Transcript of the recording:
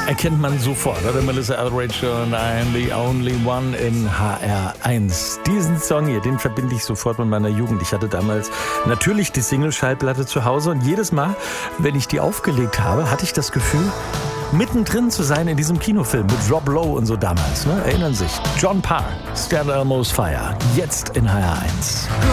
Erkennt man sofort, oder? Melissa Etheridge und I'm the Only One in HR1. Diesen Song hier, den verbinde ich sofort mit meiner Jugend. Ich hatte damals natürlich die Single-Schallplatte zu Hause und jedes Mal, wenn ich die aufgelegt habe, hatte ich das Gefühl, mittendrin zu sein in diesem Kinofilm mit Rob Lowe und so damals. Ne? Erinnern sich. John Parr, Stand Elmo's Fire, jetzt in HR1.